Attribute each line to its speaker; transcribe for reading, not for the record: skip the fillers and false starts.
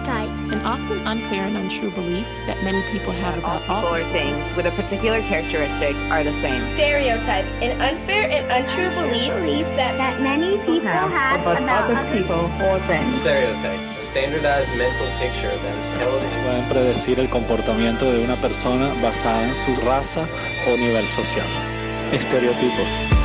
Speaker 1: stereotype.
Speaker 2: An often unfair and untrue belief that many people have about all
Speaker 3: people or things with a particular characteristic are the same.
Speaker 4: Stereotype, an unfair and untrue belief
Speaker 1: that many people have about
Speaker 3: other people or things.
Speaker 5: Stereotype, a standardized mental picture that is held in.
Speaker 6: Pueden predecir el comportamiento de una persona basada en su raza o nivel social. Estereotipos.